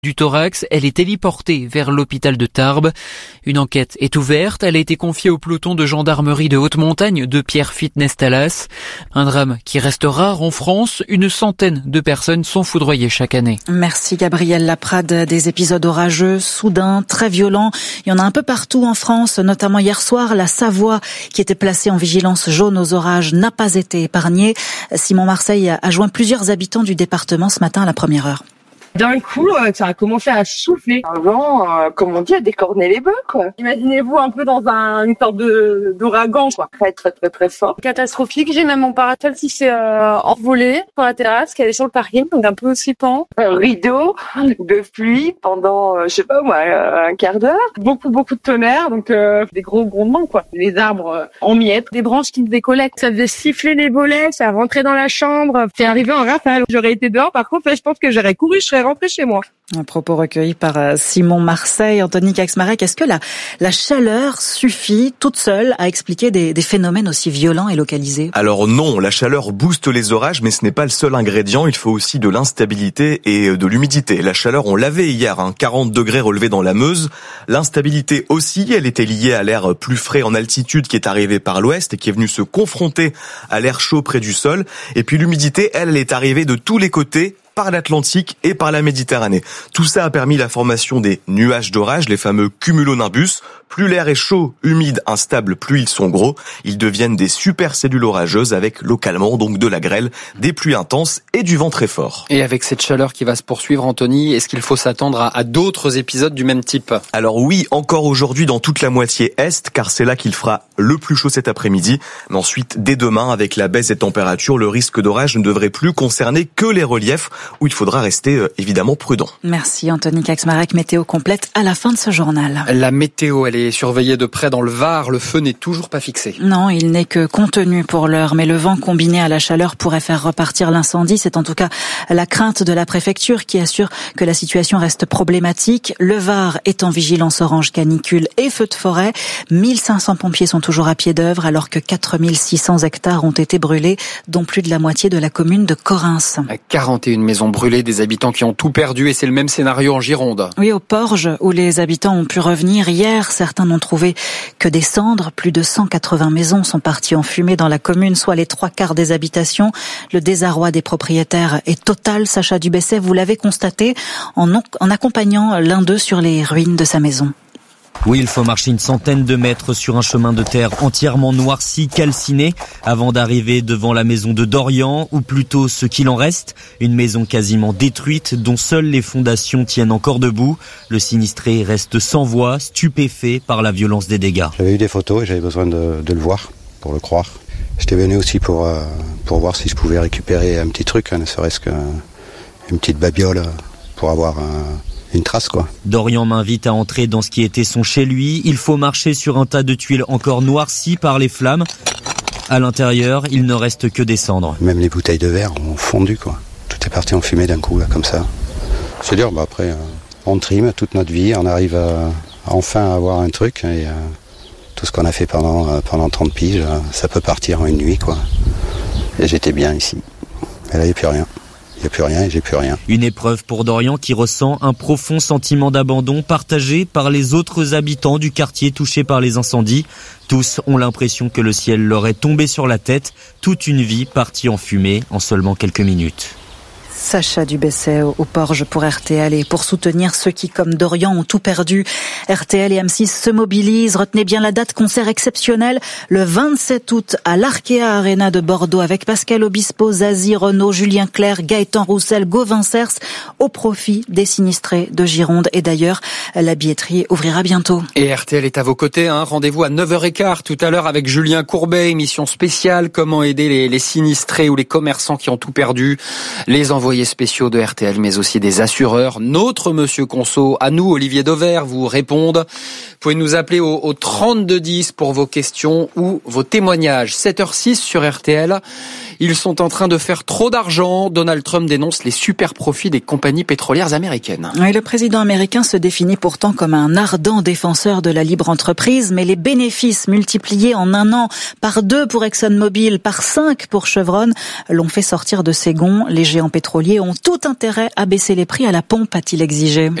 du thorax. Elle est héliportée vers l'hôpital de Tarbes. Une enquête est ouverte. Elle a été confiée au peloton de gendarmerie de haute montagne de Pierrefitte-Nestalas. Un drame qui reste rare en France. Une centaine de personnes sont foudroyées chaque année. Merci Gabriel Laprade. Des épisodes orageux, soudains, très violents. Il y en a un peu partout en France, notamment hier soir. La Savoie, qui était placée en vigilance jaune aux orages, n'a pas été épargnée. Simon Marseille a joint plusieurs habitants du département ce matin à la première heure. D'un coup, ça a commencé à souffler. Un vent, comme on dit, à décorner les bœufs, quoi. Imaginez-vous un peu dans une sorte d'ouragan, quoi. Très, très, très, très fort. Catastrophique. J'ai même mon parasol qui s'est envolé sur la terrasse, qui est sur le parking, donc un peu slippant. Un rideau de pluie pendant, un quart d'heure. Beaucoup de tonnerre, donc des gros grondements, quoi. Les arbres en miettes, des branches qui se décollaient. Ça faisait siffler les volets, ça rentrait dans la chambre. C'est arrivé en rafale. J'aurais été dehors, par contre, je pense que j'aurais couru, je serais rentrée chez moi. Un propos recueilli par Simon Marseille. Anthony Kaczmarek, est-ce que la chaleur suffit toute seule à expliquer des phénomènes aussi violents et localisés ? Alors non, la chaleur booste les orages, mais ce n'est pas le seul ingrédient. Il faut aussi de l'instabilité et de l'humidité. La chaleur, on l'avait hier, 40 degrés relevés dans la Meuse. L'instabilité aussi, elle était liée à l'air plus frais en altitude qui est arrivé par l'ouest et qui est venu se confronter à l'air chaud près du sol. Et puis l'humidité, elle est arrivée de tous les côtés, par l'Atlantique et par la Méditerranée. Tout ça a permis la formation des nuages d'orage, les fameux cumulonimbus. Plus l'air est chaud, humide, instable, plus ils sont gros. Ils deviennent des supercellules orageuses avec localement donc de la grêle, des pluies intenses et du vent très fort. Et avec cette chaleur qui va se poursuivre, Anthony, est-ce qu'il faut s'attendre à d'autres épisodes du même type ? Alors oui, encore aujourd'hui dans toute la moitié est, car c'est là qu'il fera le plus chaud cet après-midi. Mais ensuite, dès demain, avec la baisse des températures, le risque d'orage ne devrait plus concerner que les reliefs où il faudra rester évidemment prudent. Merci Anthony Kaczmarek. Météo complète à la fin de ce journal. La météo, elle est surveillée de près dans le Var. Le feu n'est toujours pas fixé. Non, il n'est que contenu pour l'heure. Mais le vent combiné à la chaleur pourrait faire repartir l'incendie. C'est en tout cas la crainte de la préfecture qui assure que la situation reste problématique. Le Var est en vigilance orange canicule et feu de forêt. 1500 pompiers sont toujours à pied d'œuvre alors que 4600 hectares ont été brûlés, dont plus de la moitié de la commune de Correns. 41 maisons brûlées, des habitants qui ont tout perdu et c'est le même scénario en Gironde. Oui, au Porge, où les habitants ont pu revenir hier, certains n'ont trouvé que des cendres. Plus de 180 maisons sont parties en fumée dans la commune, soit les 3/4 des habitations. Le désarroi des propriétaires est total. Sacha Dubesset, vous l'avez constaté en accompagnant l'un d'eux sur les ruines de sa maison. Oui, il faut marcher une centaine de mètres sur un chemin de terre entièrement noirci, calciné, avant d'arriver devant la maison de Dorian, ou plutôt ce qu'il en reste, une maison quasiment détruite, dont seules les fondations tiennent encore debout. Le sinistré reste sans voix, stupéfait par la violence des dégâts. J'avais eu des photos et j'avais besoin de le voir, pour le croire. J'étais venu aussi pour voir si je pouvais récupérer un petit truc, ne serait-ce qu'une petite babiole, pour avoir une trace, quoi. Dorian m'invite à entrer dans ce qui était son chez lui. Il faut marcher sur un tas de tuiles encore noircies par les flammes. À l'intérieur, il ne reste que des cendres. Même les bouteilles de verre ont fondu, quoi. Tout est parti en fumée d'un coup, là, comme ça. C'est dur, après, on trime toute notre vie, on arrive à enfin avoir un truc, et tout ce qu'on a fait pendant 30 piges, ça peut partir en une nuit, quoi. Et j'étais bien ici. Et là, il n'y a plus rien. Il n'y a plus rien et j'ai plus rien. Une épreuve pour Dorian qui ressent un profond sentiment d'abandon partagé par les autres habitants du quartier touché par les incendies. Tous ont l'impression que le ciel leur est tombé sur la tête, toute une vie partie en fumée en seulement quelques minutes. Sacha Dubesset au Porge pour RTL et pour soutenir ceux qui, comme Dorian, ont tout perdu. RTL et M6 se mobilisent. Retenez bien la date, concert exceptionnel le 27 août à l'Arkea Arena de Bordeaux avec Pascal Obispo, Zazie, Renaud, Julien Clerc, Gaëtan Roussel, Gauvin Cers au profit des sinistrés de Gironde. Et d'ailleurs, la billetterie ouvrira bientôt. Et RTL est à vos côtés. Rendez-vous à 9h15 tout à l'heure avec Julien Courbet, émission spéciale comment aider les sinistrés ou les commerçants qui ont tout perdu, les envoyés spéciaux de RTL, mais aussi des assureurs. Notre Monsieur Conso, à nous, Olivier Dauvert, vous répondent. Vous pouvez nous appeler au 3210 pour vos questions ou vos témoignages. 7h06 sur RTL. Ils sont en train de faire trop d'argent. Donald Trump dénonce les super profits des compagnies pétrolières américaines. Et le président américain se définit pourtant comme un ardent défenseur de la libre entreprise, mais les bénéfices multipliés en un an par 2 pour ExxonMobil, par 5 pour Chevron, l'ont fait sortir de ses gonds. Les géants pétroliers ont tout intérêt à baisser les prix à la pompe, a-t-il exigé.